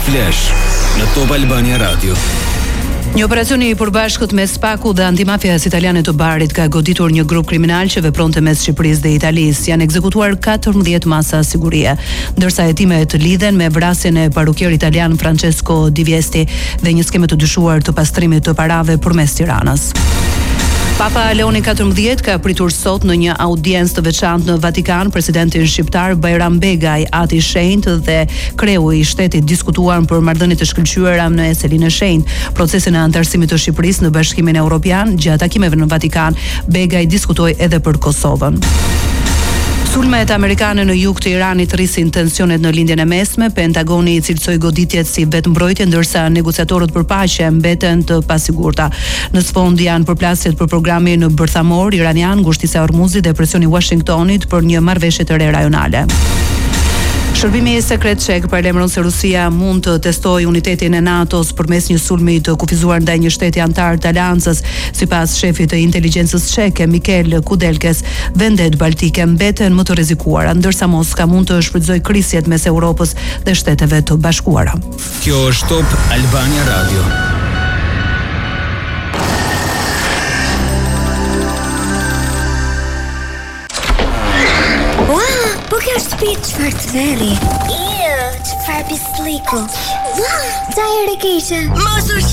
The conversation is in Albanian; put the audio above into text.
Flash në Top Albania Radio. Një operacion I përbashkët me Spaku dhe antimafias italiane të Barit ka goditur një grup kriminal që vepronte mes Shqipërisë dhe Italisë. Janë ekzekutuar 14 masa sigurie, ndërsa hetimet lidhen me vrasjen e parukjer italian Francesco Di Viesti dhe një skemë të dyshuar të pastrimit të parave përmes Tiranës. Papa Leoni XIV ka pritur sot në një audiencë të veçantë në Vatikan presidentin shqiptar Bajram Begaj, ati I shenjtë dhe kreu I shtetit diskutuan për marrëdhëniet të shkëlqyera në Selinë e Shenjtë, procesin e antarësimit të Shqipërisë në Bashkimin Evropian. Gjatë takimeve në Vatikan, Begaj diskutoi edhe për Kosovën. Sulmet amerikane në jug të Iranit rrisin tensionet në lindjen e mesme. Pentagoni I cilësoi goditjet si vetmbrojtje, ndërsa negociatorët për paqe mbeten të pasigurta. Në sfond janë përplasjet për programin bërthamor iranian, ngushtisja e Hormuzit dhe presioni I Washingtonit për një marrëveshje të re rajonale. Shërbimi sekret çek paralajmëron se Rusia mund të testojë unitetin e NATO-s përmes një sulmi të kufizuar ndaj një shteti antar të aleancës. Sipas shefit të inteligjencës çeke Mikel Kudelkes, vendet baltike mbeten më të rrezikuara, ndërsa Moska mund të shfrytëzojë krisjet mes Europës dhe Shteteve të Bashkuara. Kjo është Top Albania Radio. Po kjo shtëpi çfarë të veri? Çfarë pisliku? Sa herë keqe? Mos u